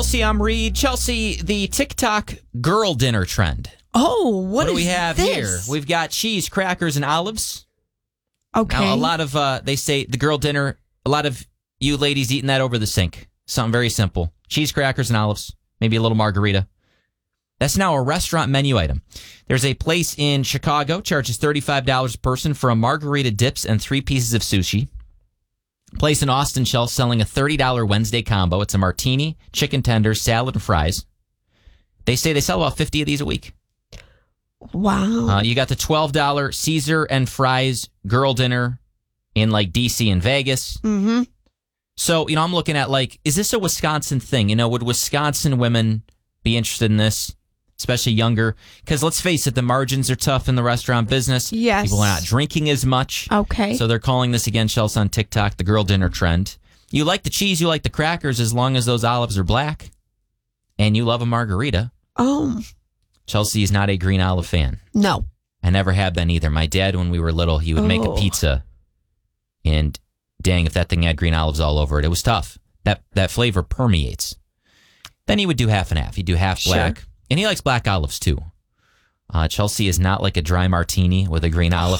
Chelsea, I'm Reed. Chelsea, the TikTok girl dinner trend. Oh, What do we have this? here? We've got cheese, crackers, and olives. Okay. Now, a lot of, they say the girl dinner, a lot of you ladies eating that over the sink. Something very simple. Cheese, crackers, and olives. Maybe a little margarita. That's now a restaurant menu item. There's a place in Chicago, charges $35 a person for a margarita dips and 3 pieces of sushi. Place in Austin, Chelsea, selling a $30 Wednesday combo. It's a martini, chicken tenders, salad, and fries. They say they sell about 50 of these a week. Wow. You got the $12 Caesar and fries girl dinner in like DC and Vegas. Mm-hmm. So, I'm looking at is this a Wisconsin thing? Would Wisconsin women be interested in this, especially younger? Because let's face it, the margins are tough in the restaurant business. Yes. People are not drinking as much. Okay. So they're calling this again, Chelsea, on TikTok, the girl dinner trend. You like the cheese, you like the crackers, as long as those olives are black. And you love a margarita. Oh. Chelsea is not a green olive fan. No. I never have been either. My dad, when we were little, he would make a pizza. And dang, if that thing had green olives all over it, it was tough. That flavor permeates. Then he would do half and half. He'd do half black. Sure. And he likes black olives, too. Chelsea is not like a dry martini with a green olive.